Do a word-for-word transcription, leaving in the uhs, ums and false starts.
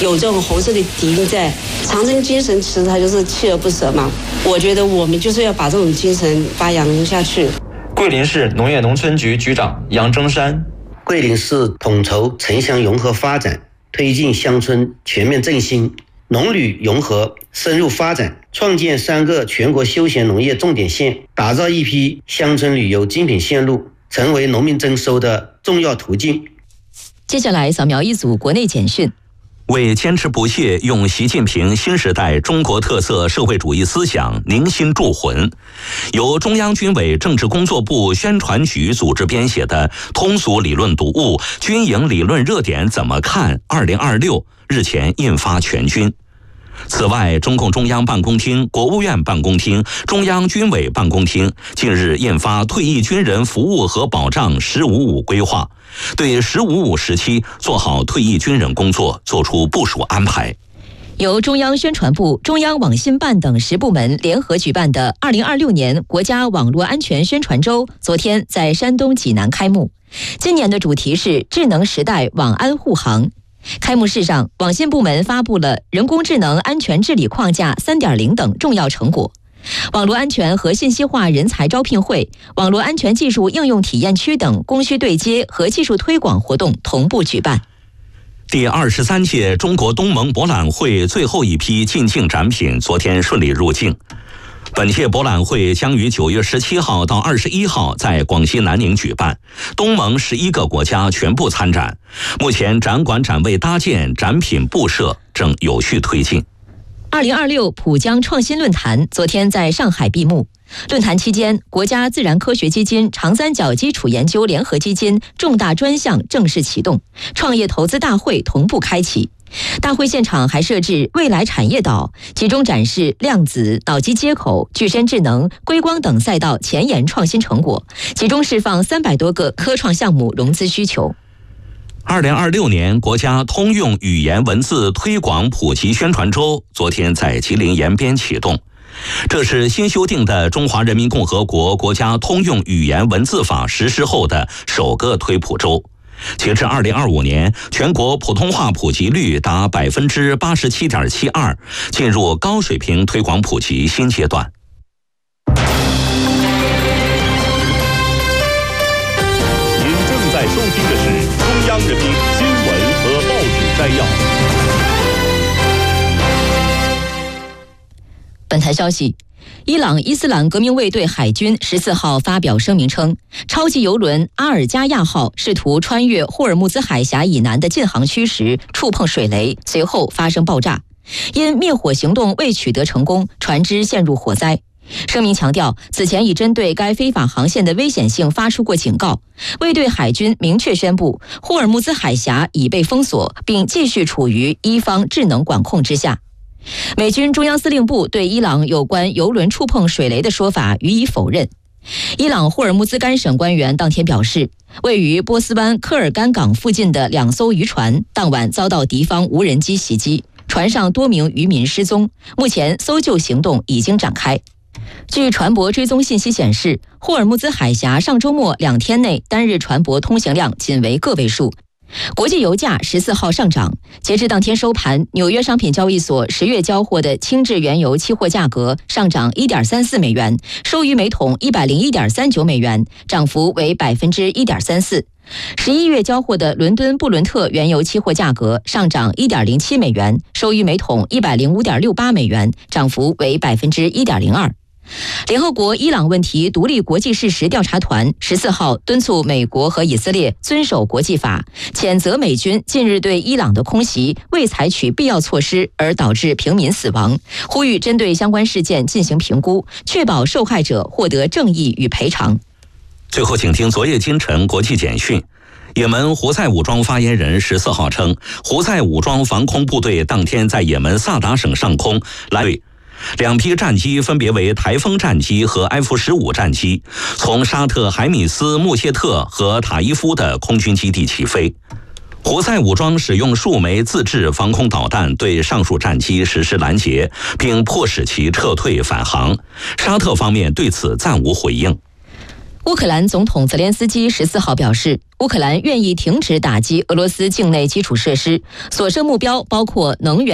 有这种红色的底蕴在，长征精神其实它就是锲而不舍嘛。我觉得我们就是要把这种精神发扬下去。 桂林市农业农村局局长杨征山， 桂林市统筹城乡融合发展，推进乡村全面振兴，农旅融合深入发展，创建三个全国休闲农业重点县，打造一批乡村旅游精品线路，成为农民增收的重要途径。 接下来扫描一组国内简讯。 为坚持不懈用习近平新时代中国特色社会主义思想凝心铸魂，由中央军委政治工作部宣传局组织编写的通俗理论读物《军营理论热点怎么看二零二六》日前印发全军。此外，中共中央办公厅、国务院办公厅、中央军委办公厅近日印发《退役军人服务和保障“十五五”规划》，对“十五五”时期做好退役军人工作作出部署安排。 由中央宣传部、中央网信办等十部门联合举办的二零二六年国家网络安全宣传周，昨天在山东济南开幕。今年的主题是智能时代网安护航。开幕式上，网信部门发布了人工智能安全治理框架 三点零 等重要成果。网络安全和信息化人才招聘会、网络安全技术应用体验区等供需对接和技术推广活动同步举办。 第二十三届中国东盟博览会最后一批进境展品昨天顺利入境。本届博览会将于九月十七号到二十一号在广西南宁举办，东盟十一个国家全部参展。目前展馆展位搭建、展品布设正有序推进。 二零二六浦江创新论坛昨天在上海闭幕。论坛期间，国家自然科学基金长三角基础研究联合基金重大专项正式启动，创业投资大会同步开启。大会现场还设置未来产业岛，集中展示量子、脑机接口、具身智能、硅光等赛道前沿创新成果，集中释放三百多个科创项目融资需求。 二零二六年国家通用语言文字推广普及宣传周昨天在吉林延边启动。这是新修订的《中华人民共和国国家通用语言文字法》实施后的首个推普周。截至二零二五年，全国普通话普及率达百分之八十七点七二，进入高水平推广普及新阶段。 您正在收听的是中央人民新闻和报纸摘要。 本台消息，伊朗伊斯兰革命卫队海军十四号发表声明称，超级油轮阿尔加亚号试图穿越霍尔木兹海峡以南的禁航区时触碰水雷，随后发生爆炸。因灭火行动未取得成功，船只陷入火灾。声明强调，此前已针对该非法航线的危险性发出过警告。卫队海军明确宣布，霍尔木兹海峡已被封锁，并继续处于伊方智能管控之下。美军中央司令部对伊朗有关油轮触碰水雷的说法予以否认。伊朗霍尔木兹干省官员当天表示，位于波斯湾科尔干港附近的两艘渔船当晚遭到敌方无人机袭击，船上多名渔民失踪，目前搜救行动已经展开。据船舶追踪信息显示，霍尔木兹海峡上周末两天内单日船舶通行量仅为个位数。国际油价十四号上涨，截至当天收盘，纽约商品交易所十月交货的轻质原油期货价格上涨 一点三四美元，收于每桶 一百零一点三九美元，涨幅为 百分之一点三四。十一月交货的伦敦布伦特原油期货价格上涨 一点零七美元，收于每桶 一百零五点六八美元，涨幅为 百分之一点零二。联合国伊朗问题独立国际事实调查团十四号敦促美国和以色列遵守国际法，谴责美军近日对伊朗的空袭未采取必要措施而导致平民死亡，呼吁针对相关事件进行评估，确保受害者获得正义与赔偿。 最后，请听昨夜今晨国际简讯。也门胡塞武装发言人十四号称，胡塞武装防空部队当天在也门萨达省上空来对两批战机，分别为台风战机和 F 十五 战机，从沙特海米斯、穆谢特和塔伊夫的空军基地起飞。胡塞武装使用数枚自制防空导弹对上述战机实施拦截，并迫使其撤退返航。沙特方面对此暂无回应。 乌克兰总统泽连斯基十四号表示，乌克兰愿意停止打击俄罗斯境内基础设施，所设目标包括能源。